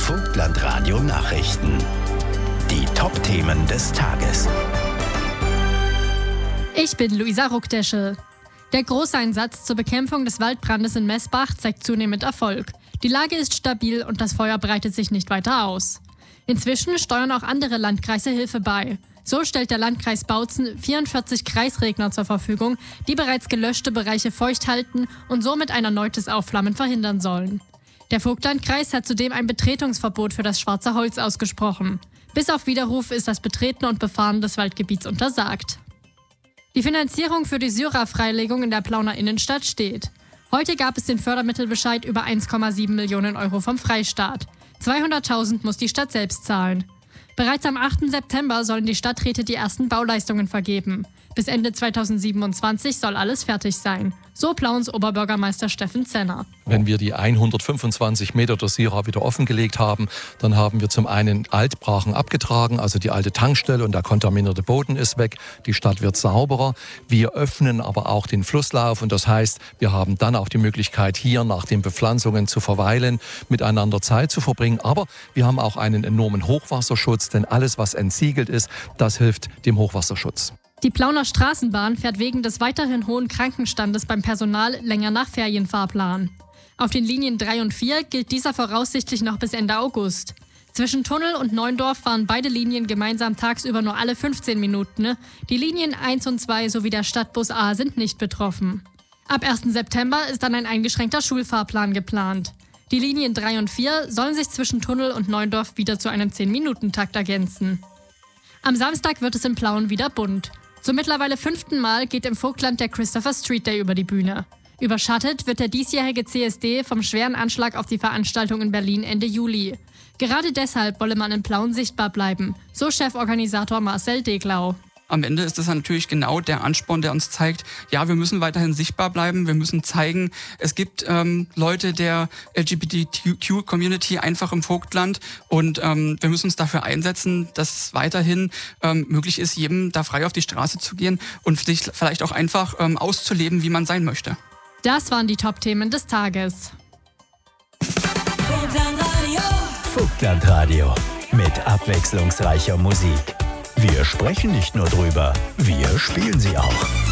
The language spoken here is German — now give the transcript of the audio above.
Vogtland-Radio Nachrichten. Die Top-Themen des Tages. Ich bin Luisa Ruckdeschel. Der Großeinsatz zur Bekämpfung des Waldbrandes in Messbach zeigt zunehmend Erfolg. Die Lage ist stabil und das Feuer breitet sich nicht weiter aus. Inzwischen steuern auch andere Landkreise Hilfe bei. So stellt der Landkreis Bautzen 44 Kreisregner zur Verfügung, die bereits gelöschte Bereiche feucht halten und somit ein erneutes Aufflammen verhindern sollen. Der Vogtlandkreis hat zudem ein Betretungsverbot für das Schwarze Holz ausgesprochen. Bis auf Widerruf ist das Betreten und Befahren des Waldgebiets untersagt. Die Finanzierung für die Syrer-Freilegung in der Plauner Innenstadt steht. Heute gab es den Fördermittelbescheid über 1,7 Millionen Euro vom Freistaat. 200.000 muss die Stadt selbst zahlen. Bereits am 8. September sollen die Stadträte die ersten Bauleistungen vergeben. Bis Ende 2027 soll alles fertig sein. So Plauens Oberbürgermeister Steffen Zenner. Wenn wir die 125 Meter der Syrer wieder offengelegt haben, dann haben wir zum einen Altbrachen abgetragen, also die alte Tankstelle und der kontaminierte Boden ist weg. Die Stadt wird sauberer. Wir öffnen aber auch den Flusslauf und das heißt, wir haben dann auch die Möglichkeit, hier nach den Bepflanzungen zu verweilen, miteinander Zeit zu verbringen. Aber wir haben auch einen enormen Hochwasserschutz, denn alles, was entsiegelt ist, das hilft dem Hochwasserschutz. Die Plauner Straßenbahn fährt wegen des weiterhin hohen Krankenstandes beim Personal länger nach Ferienfahrplan. Auf den Linien 3 und 4 gilt dieser voraussichtlich noch bis Ende August. Zwischen Tunnel und Neundorf fahren beide Linien gemeinsam tagsüber nur alle 15 Minuten. Die Linien 1 und 2 sowie der Stadtbus A sind nicht betroffen. Ab 1. September ist dann ein eingeschränkter Schulfahrplan geplant. Die Linien 3 und 4 sollen sich zwischen Tunnel und Neundorf wieder zu einem 10-Minuten-Takt ergänzen. Am Samstag wird es in Plauen wieder bunt. Zum mittlerweile 5. Mal geht im Vogtland der Christopher Street Day über die Bühne. Überschattet wird der diesjährige CSD vom schweren Anschlag auf die Veranstaltung in Berlin Ende Juli. Gerade deshalb wolle man in Plauen sichtbar bleiben, so Cheforganisator Marcel Deglau. Am Ende ist es natürlich genau der Ansporn, der uns zeigt, ja, wir müssen weiterhin sichtbar bleiben, wir müssen zeigen, es gibt Leute der LGBTQ-Community einfach im Vogtland und wir müssen uns dafür einsetzen, dass es weiterhin möglich ist, jedem da frei auf die Straße zu gehen und sich vielleicht auch einfach auszuleben, wie man sein möchte. Das waren die Top-Themen des Tages. Vogtland-Radio mit abwechslungsreicher Musik. Wir sprechen nicht nur drüber, wir spielen sie auch.